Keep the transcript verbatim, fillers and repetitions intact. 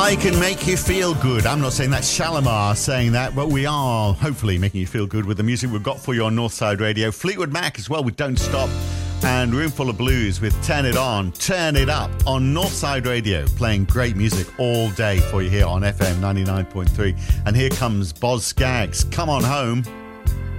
I can make you feel good. I'm not saying that's Shalimar saying that, but we are hopefully making you feel good with the music we've got for you on Northside Radio. Fleetwood Mac as well with Don't Stop, and Roomful of Blues with Turn It On, Turn It Up on Northside Radio, playing great music all day for you here on F M ninety-nine point three. And here comes Boz Scaggs, Come On Home.